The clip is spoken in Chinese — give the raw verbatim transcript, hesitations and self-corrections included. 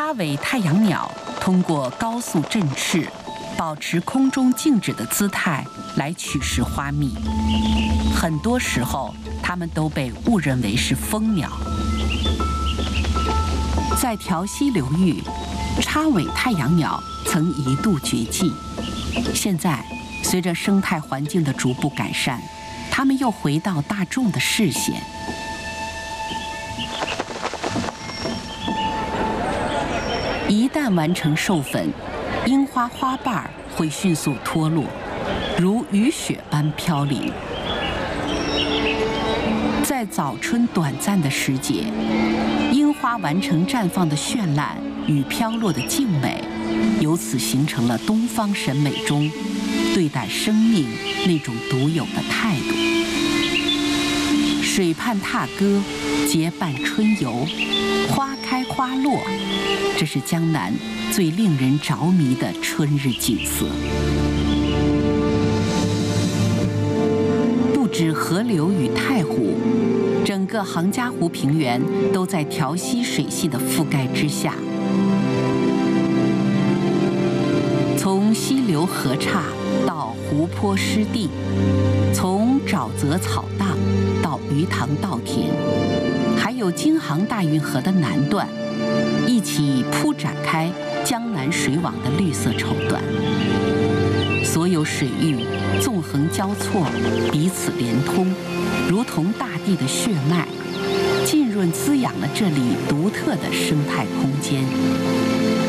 叉尾太阳鸟通过高速振翅，保持空中静止的姿态来取食花蜜。很多时候，它们都被误认为是蜂鸟。在条溪流域，叉尾太阳鸟曾一度绝迹。现在，随着生态环境的逐步改善，它们又回到大众的视线。一旦完成授粉，樱花花瓣会迅速脱落，如雨雪般飘零。在早春短暂的时节，樱花完成绽放的绚烂与飘落的静美，由此形成了东方审美中对待生命那种独有的态度。水畔踏歌，结伴春游，花开花落，这是江南最令人着迷的春日景色。不止河流与太湖，整个杭嘉湖平原都在条溪水系的覆盖之下。从溪流河岔到湖泊湿地，从沼泽草荡到鱼塘稻田，还有京杭大运河的南段，一起铺展开江南水网的绿色绸缎。所有水域纵横交错，彼此连通，如同大地的血脉，浸润滋养了这里独特的生态空间。